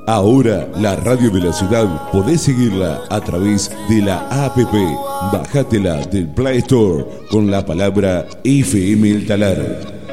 Ahora la radio de la ciudad podés seguirla a través de la APP. Bájatela del Play Store con la palabra FM El Talar.